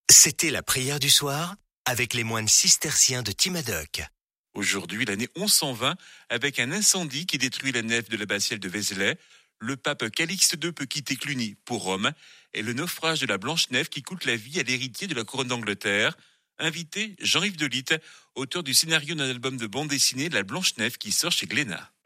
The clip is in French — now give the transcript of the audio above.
C'était la prière du soir avec les moines cisterciens de Timadoc. Aujourd'hui, l'année 1120, avec un incendie qui détruit la nef de l'abbatiale de Vézelay, le pape Calixte II peut quitter Cluny pour Rome, et le naufrage de la Blanche-Nef qui coûte la vie à l'héritier de la couronne d'Angleterre. Invité, Jean-Yves Delitte, auteur du scénario d'un album de bande dessinée La Blanche-Nef qui sort chez Glénat.